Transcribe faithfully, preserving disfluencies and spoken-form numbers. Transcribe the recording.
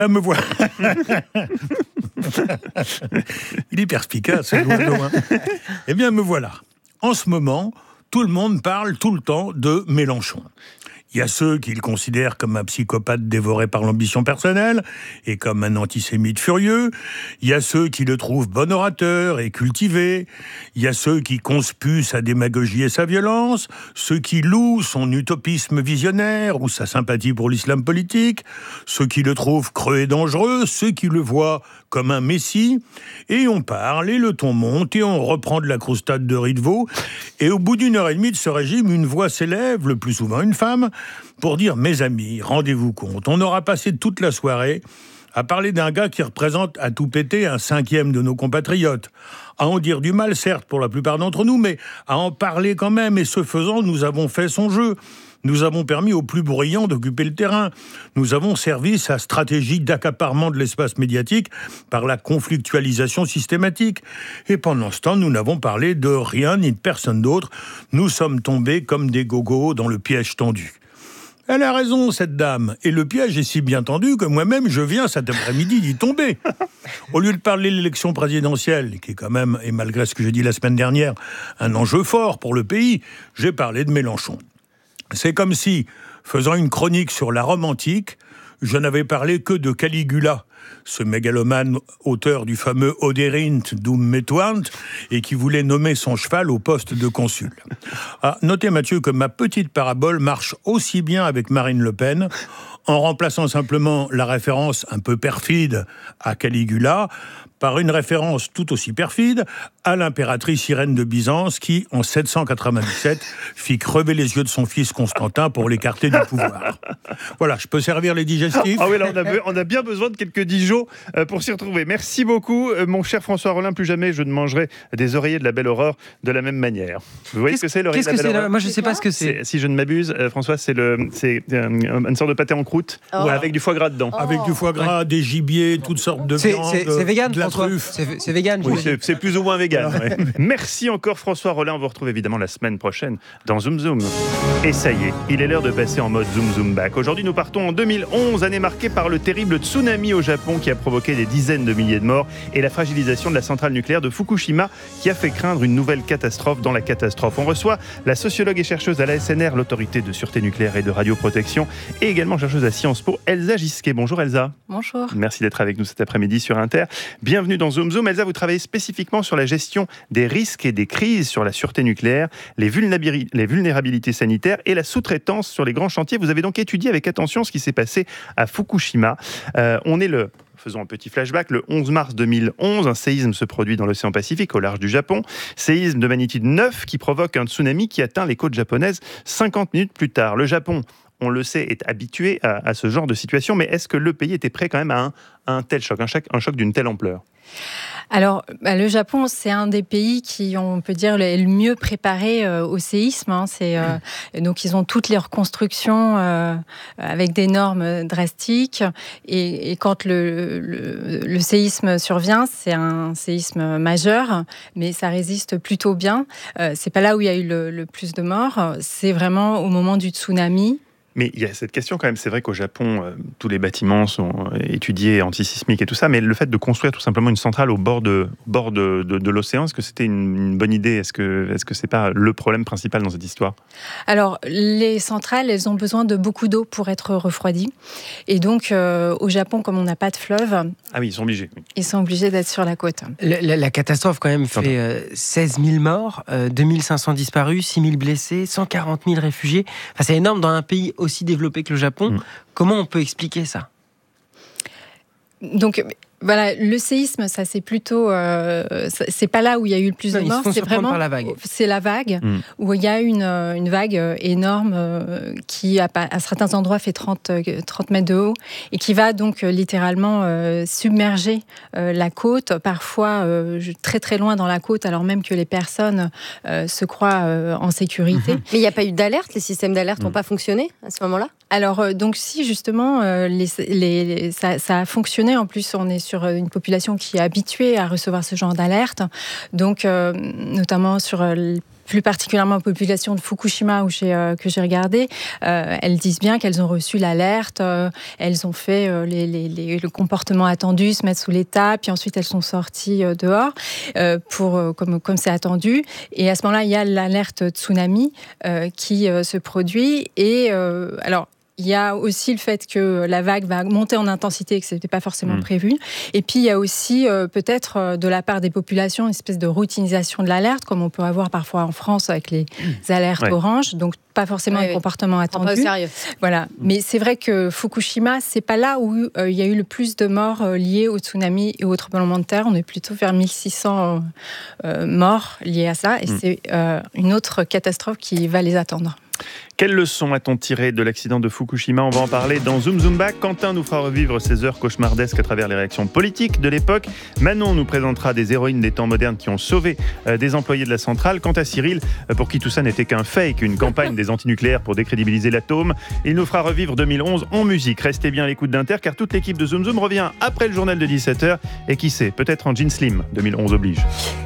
Ah, me voilà. Il est perspicace, ce l'oiseau. Hein. Eh bien, me voilà. En ce moment, tout le monde parle tout le temps de Mélenchon. Il y a ceux qui le considèrent comme un psychopathe dévoré par l'ambition personnelle et comme un antisémite furieux. Il y a ceux qui le trouvent bon orateur et cultivé. Il y a ceux qui conspuent sa démagogie et sa violence. Ceux qui louent son utopisme visionnaire ou sa sympathie pour l'islam politique. Ceux qui le trouvent creux et dangereux. Ceux qui le voient comme un messie. Et on parle, et le ton monte, et on reprend de la croustade de riz de veau. Et au bout d'une heure et demie de ce régime, une voix s'élève, le plus souvent une femme, pour dire « Mes amis, rendez-vous compte, on aura passé toute la soirée à parler d'un gars qui représente à tout péter un cinquième de nos compatriotes. À en dire du mal, certes, pour la plupart d'entre nous, mais à en parler quand même. Et ce faisant, nous avons fait son jeu. Nous avons permis aux plus bruyants d'occuper le terrain. Nous avons servi sa stratégie d'accaparement de l'espace médiatique par la conflictualisation systématique. Et pendant ce temps, nous n'avons parlé de rien ni de personne d'autre. Nous sommes tombés comme des gogos dans le piège tendu. » Elle a raison, cette dame. Et le piège est si bien tendu que moi-même, je viens cet après-midi d'y tomber. Au lieu de parler de l'élection présidentielle, qui est quand même, et malgré ce que j'ai dit la semaine dernière, un enjeu fort pour le pays, j'ai parlé de Mélenchon. C'est comme si, faisant une chronique sur la Rome antique, je n'avais parlé que de Caligula, ce mégalomane auteur du fameux Oderint dum metuant, et qui voulait nommer son cheval au poste de consul. Ah, notez, Mathieu, que ma petite parabole marche aussi bien avec Marine Le Pen, en remplaçant simplement la référence un peu perfide à Caligula par une référence tout aussi perfide à l'impératrice Irène de Byzance qui, en sept cent quatre-vingt-dix-sept, fit crever les yeux de son fils Constantin pour l'écarter du pouvoir. Voilà, je peux servir les digestifs. Ah oui, là, on a, on a bien besoin de quelques Dijon pour s'y retrouver. Merci beaucoup, mon cher François Rollin. Plus jamais je ne mangerai des oreillers de la Belle Aurore de la même manière. Vous voyez qu'est-ce, ce que c'est, l'oreiller de la Belle Aurore ? Moi, je ne sais pas ce que c'est. c'est. Si je ne m'abuse, euh, François, c'est, le, c'est euh, une sorte de pâté en croûte oh. avec du foie gras dedans. Oh. Avec du foie gras, ouais. Des gibiers, toutes sortes de c'est, viandes. C'est, c'est vegan, de la François. truffe. C'est, c'est vegan. Oui, c'est, c'est plus ou moins vegan. Ouais. Merci encore, François Rollin. On vous retrouve évidemment la semaine prochaine dans Zoom Zoom. Et ça y est, il est l'heure de passer en mode Zoom Zoom back. Aujourd'hui, nous partons en deux mille onze, année marquée par le terrible tsunami au Japon qui a provoqué des dizaines de milliers de morts et la fragilisation de la centrale nucléaire de Fukushima qui a fait craindre une nouvelle catastrophe dans la catastrophe. On reçoit la sociologue et chercheuse à l'A S N R, l'autorité de sûreté nucléaire et de radioprotection, et également chercheuse à Sciences Po, Elsa Gisquet. Bonjour Elsa. Bonjour. Merci d'être avec nous cet après-midi sur Inter. Bienvenue dans Zoom Zoom. Elsa, vous travaillez spécifiquement sur la gestion des risques et des crises sur la sûreté nucléaire, les, vulnérabili- les vulnérabilités sanitaires et la sous-traitance sur les grands chantiers. Vous avez donc étudié avec attention ce qui s'est passé à Fukushima. Euh, on est le... Faisons un petit flashback. Le onze mars deux mille onze, un séisme se produit dans l'océan Pacifique, au large du Japon. Séisme de magnitude neuf qui provoque un tsunami qui atteint les côtes japonaises cinquante minutes plus tard. Le Japon, on le sait, est habitué à, à ce genre de situation, mais est-ce que le pays était prêt quand même à un, à un tel choc, un choc, un choc d'une telle ampleur ? Alors, bah, le Japon, c'est un des pays qui, on peut dire, est le mieux préparé euh, au séisme. Hein. C'est, euh, donc, ils ont toutes les reconstructions euh, avec des normes drastiques. Et, et quand le, le, le séisme survient, c'est un séisme majeur, mais ça résiste plutôt bien. Euh, c'est pas là où il y a eu le, le plus de morts. C'est vraiment au moment du tsunami. Mais il y a cette question quand même, c'est vrai qu'au Japon, euh, tous les bâtiments sont étudiés, antisismiques et tout ça, mais le fait de construire tout simplement une centrale au bord de, bord de, de, de l'océan, est-ce que c'était une, une bonne idée ? Est-ce que, est-ce que c'est pas le problème principal dans cette histoire ? Alors, les centrales, elles ont besoin de beaucoup d'eau pour être refroidies. Et donc, euh, au Japon, comme on n'a pas de fleuve... Ah oui, ils sont obligés. Oui. Ils sont obligés d'être sur la côte. La, la, la catastrophe, quand même, fait euh, seize mille morts, euh, deux mille cinq cents disparus, six mille blessés, cent quarante mille réfugiés. Enfin, c'est énorme dans un pays aussi développé que le Japon. Mmh. Comment on peut expliquer ça ? Donc, voilà, le séisme, ça c'est plutôt, euh, c'est pas là où il y a eu le plus non, de morts, c'est vraiment par la vague. C'est la vague mmh. où il y a une une vague énorme euh, qui à, à certains endroits fait trente mètres de haut et qui va donc littéralement euh, submerger euh, la côte, parfois euh, très très loin dans la côte, alors même que les personnes euh, se croient euh, en sécurité. Mmh. Mais il n'y a pas eu d'alerte, les systèmes d'alerte n'ont mmh. pas fonctionné à ce moment-là ? Alors euh, donc si justement euh, les, les, les, ça, ça a fonctionné, en plus on est sur une population qui est habituée à recevoir ce genre d'alerte, donc euh, notamment sur euh, plus particulièrement aux populations de Fukushima où j'ai, euh, que j'ai regardé, euh, elles disent bien qu'elles ont reçu l'alerte, euh, elles ont fait euh, les, les, les, le comportement attendu, se mettre sous les tables, puis ensuite elles sont sorties euh, dehors euh, pour, euh, comme, comme c'est attendu. Et à ce moment-là, il y a l'alerte tsunami euh, qui euh, se produit. Et euh, alors, il y a aussi le fait que la vague va monter en intensité et que ce n'était pas forcément mmh. prévu. Et puis, il y a aussi euh, peut-être euh, de la part des populations une espèce de routinisation de l'alerte, comme on peut avoir parfois en France avec les mmh. alertes ouais. oranges. Donc, pas forcément ouais, un ouais. comportement attendu. Pas au sérieux. Voilà. Mmh. Mais c'est vrai que Fukushima, c'est pas là où euh, il y a eu le plus de morts euh, liés au tsunami et au tremblement de terre. On est plutôt vers mille six cents euh, morts liés à ça. Et mmh. c'est euh, une autre catastrophe qui va les attendre. Quelle leçon a-t-on tiré de l'accident de Fukushima ? On va en parler dans Zoom Zoom Back. Quentin nous fera revivre ces heures cauchemardesques à travers les réactions politiques de l'époque. Manon nous présentera des héroïnes des temps modernes qui ont sauvé euh, des employés de la centrale. Quant à Cyril, euh, pour qui tout ça n'était qu'un fake, une campagne des antinucléaires pour décrédibiliser l'atome, il nous fera revivre deux mille onze en musique. Restez bien à l'écoute d'Inter car toute l'équipe de Zoom Zoom revient après le journal de dix-sept heures. Et qui sait, peut-être en jean slim, deux mille onze oblige.